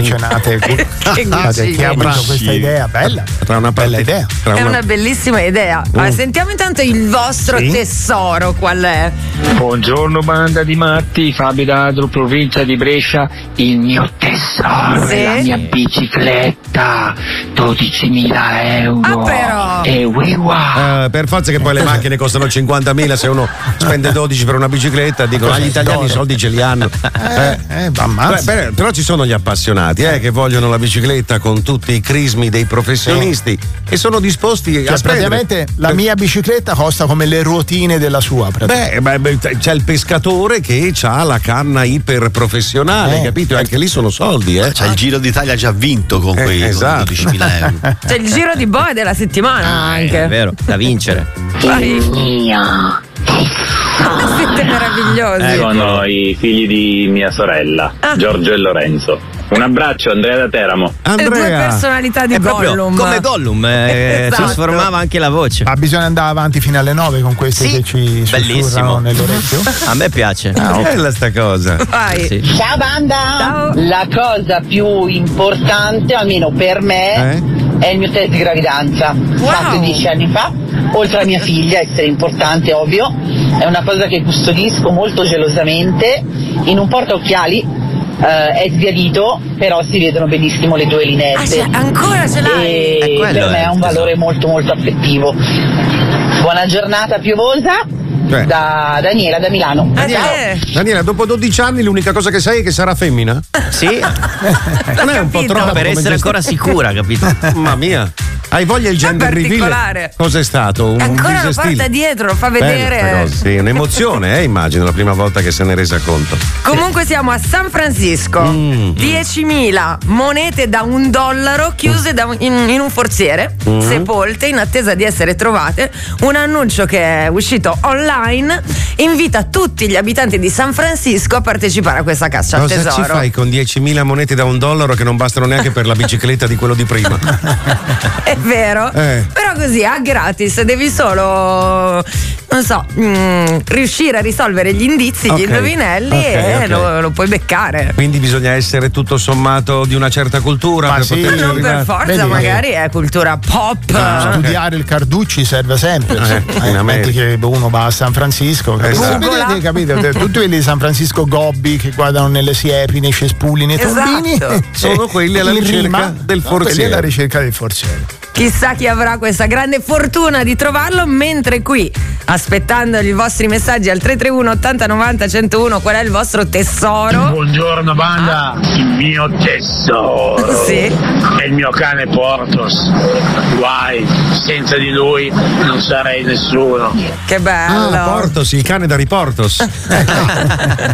mecenate che ha avuto questa idea bella. Bella idea. È una bellissima idea. Sentiamo intanto il vostro tesoro, qual è? Buongiorno banda di matti, Fabio D'Adro, provincia di Brescia. Il mio tesoro è la mia bicicletta, 12.000 euro. Però per forza che poi le macchine costano 50.000, se uno spende 12 per una bicicletta, dicono agli italiani i soldi ce li hanno. Però ci sono gli appassionati che vogliono la bicicletta con tutti i crismi dei professionisti e sono disposti a spendere. Praticamente la mia bicicletta costa come le ruotine della sua. C'è il pescatore che ha la canna iper professionale, capito? Anche lì sono soldi. C'è il Giro d'Italia già vinto con quei 12.000 euro. C'è il giro di boa della settimana anche. È vero, da vincere. Vai. Siete meravigliosi. Sono i figli di mia sorella, Giorgio e Lorenzo. Un abbraccio, Andrea da Teramo. Due personalità di Gollum. Come Gollum, trasformava anche la voce. Ma bisogna andare avanti fino alle 9 con questi che ci sussurrano nell'orecchio? A me piace. Bella sta cosa. Vai. Sì. Ciao banda. Ciao. La cosa più importante, almeno per me, è il mio test di gravidanza. Fatto 10 anni fa. Oltre alla mia figlia, essere importante, ovvio, è una cosa che custodisco molto gelosamente in un portaocchiali. È sbiadito, però si vedono benissimo le due lineette. Ancora ce l'hai? E per me è un valore molto molto affettivo. Buona giornata piovosa. Da Daniela da Milano. Daniela, dopo 12 anni l'unica cosa che sai è che sarà femmina? Sì. Non è un po' troppo per essere ancora sicura, capito? Mamma mia. Hai voglia il gender reveal? Cos'è stato? Ancora lo porta dietro, lo fa vedere. Sì, un'emozione, immagino, la prima volta che se ne è resa conto. Comunque siamo a San Francisco. 10.000 monete da $1 chiuse in un forziere, sepolte in attesa di essere trovate. Un annuncio che è uscito online invita tutti gli abitanti di San Francisco a partecipare a questa caccia al tesoro. Cosa ci fai con 10.000 monete da $1 che non bastano neanche per la bicicletta di quello di prima? È vero, però così a gratis devi solo, non so, riuscire a risolvere gli indizi, gli indovinelli e lo puoi beccare. Quindi bisogna essere tutto sommato di una certa cultura. Ma per poter non arrivare. per forza, magari è cultura pop. Studiare il Carducci serve sempre. Metti che uno va a San Francisco, capito? Tutti quelli di San Francisco gobbi che guardano nelle siepi, nei cespugli, nei tombini, sono quelli alla ricerca del forziere. Quelli alla ricerca del forziere. Chissà chi avrà questa grande fortuna di trovarlo, mentre qui, aspettando i vostri messaggi al 331 80 90 101, qual è il vostro tesoro? Buongiorno banda, il mio tesoro è il mio cane Portos. Guai, senza di lui non sarei nessuno. Che bello. Portos, il cane da Riportos.